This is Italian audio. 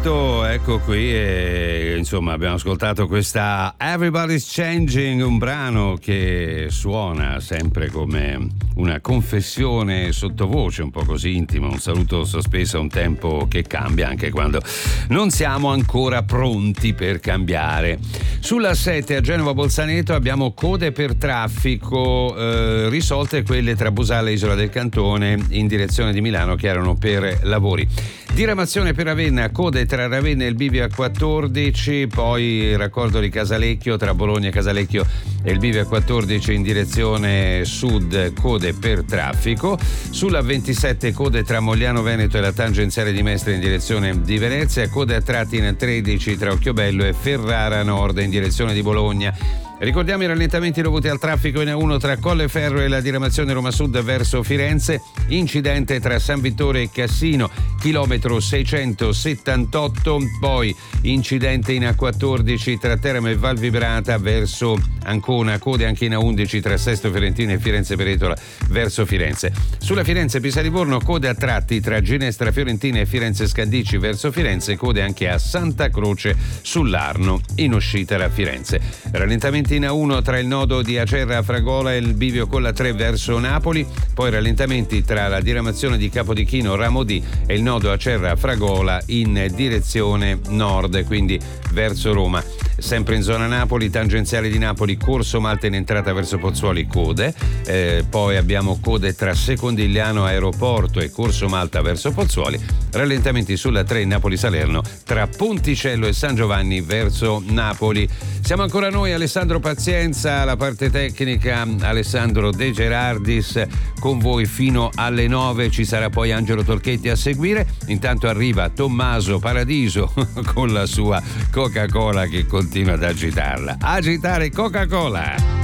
Ecco qui e insomma abbiamo ascoltato questa Everybody's Changing, un brano che suona sempre come una confessione sottovoce, un po' così intima, un saluto sospeso a un tempo che cambia anche quando non siamo ancora pronti per cambiare. Sulla 7 a Genova Bolzaneto abbiamo code per traffico, risolte quelle tra Busalla e Isola del Cantone in direzione di Milano che erano per lavori. Diramazione per Ravenna, code tra Ravenna e il bivio A14, poi raccordo di Casalecchio tra Bologna e Casalecchio e il bivio A14 in direzione sud, code per traffico. Sulla 27 code tra Mogliano Veneto e la tangenziale di Mestre in direzione di Venezia, code a tratti in 13 tra Occhiobello e Ferrara Nord in direzione di Bologna. Ricordiamo i rallentamenti dovuti al traffico in A1 tra Colleferro e la diramazione Roma Sud verso Firenze, incidente tra San Vittore e Cassino, chilometro 678, poi incidente in A14 tra Teramo e Val Vibrata verso Ancona, code anche in A11 tra Sesto Fiorentino e Firenze Peretola verso Firenze. Sulla Firenze-Pisa Livorno, code a tratti tra Ginestra Fiorentina e Firenze Scandicci verso Firenze, code anche a Santa Croce sull'Arno in uscita da Firenze. Rallentamenti in A1 tra il nodo di Acerra Fragola e il bivio con la 3 verso Napoli, poi rallentamenti tra la diramazione di Capodichino Ramo D e il nodo Acerra Fragola in direzione nord, quindi verso Roma. Sempre in zona Napoli, tangenziale di Napoli, Corso Malta in entrata verso Pozzuoli, code, poi abbiamo code tra Secondigliano Aeroporto e Corso Malta verso Pozzuoli, rallentamenti sulla 3 Napoli-Salerno tra Ponticello e San Giovanni verso Napoli. Siamo ancora noi, Alessandro Pazienza, la parte tecnica Alessandro De Gerardis con voi fino alle 9, ci sarà poi Angelo Tolchetti a seguire. Intanto arriva Tommaso Paradiso con la sua Coca-Cola che continua ad agitarla. Agitare Coca-Cola!